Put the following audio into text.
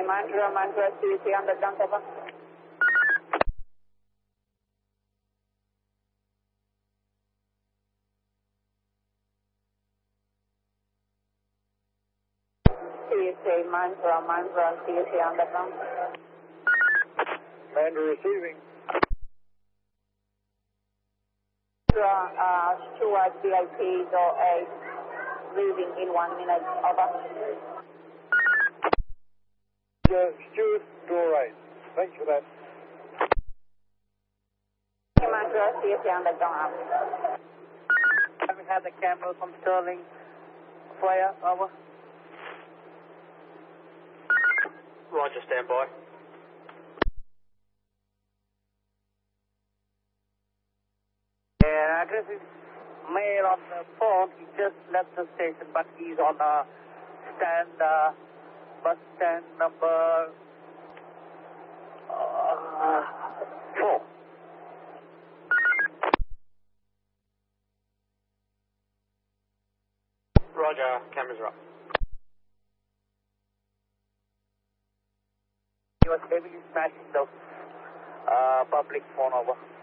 Mandra, CC underground, over. CC Mandra, CC underground. Mandra receiving. Stuart VIP door 8, leaving in 1 minute, over. Stuart, door 8. Thanks for that. Mandra, CC underground, up. Have we had the camera from Sterling flare, over? Roger, stand by. And address is male on the phone. He just left the station, but he's on a stand, bus stand number 4. Roger, cameras are up. He was heavily smashing the public phone, over.